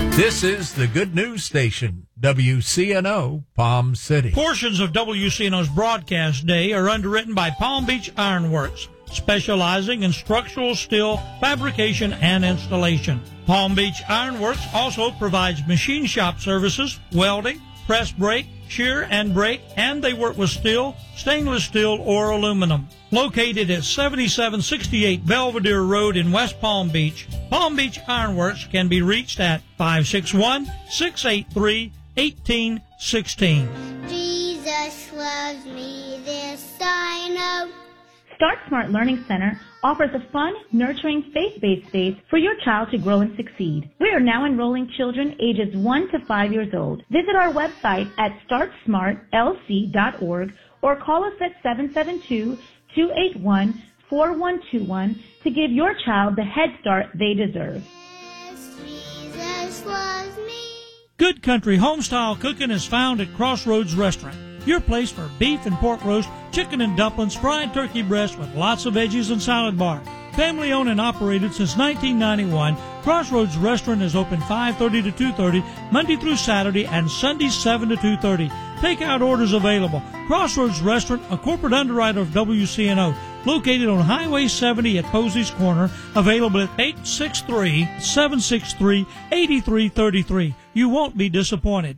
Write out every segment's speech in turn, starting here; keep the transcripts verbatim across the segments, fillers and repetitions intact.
This is the Good News Station, W C N O, Palm City. Portions of W C N O's broadcast day are underwritten by Palm Beach Iron Works, specializing in structural steel fabrication and installation. Palm Beach Iron Works also provides machine shop services, welding, press brake, shear and brake, and they work with steel, stainless steel, or aluminum. Located at seventy-seven sixty-eight Belvedere Road in West Palm Beach, Palm Beach Iron Works can be reached at five six one, six eight three, one eight one six. Jesus loves me, this I know. Start Smart Learning Center offers a fun, nurturing, faith-based space for your child to grow and succeed. We are now enrolling children ages one to five years old. Visit our website at start smart l c dot org or call us at seven seven two, two eight one, four one two one to give your child the head start they deserve. Yes, Jesus loves me. Good Country Homestyle Cooking is found at Crossroads Restaurant, your place for beef and pork roast, chicken and dumplings, fried turkey breast with lots of veggies and salad bar. Family owned and operated since nineteen ninety-one, Crossroads Restaurant is open five thirty to two thirty, Monday through Saturday, and Sunday seven to two thirty. Takeout orders available. Crossroads Restaurant, a corporate underwriter of W C N O, located on Highway seventy at Posey's Corner, available at eight six three, seven six three, eight three three three. You won't be disappointed.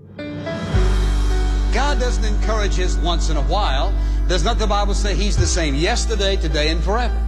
God doesn't encourage his once in a while. Does not the Bible say he's the same yesterday, today, and forever?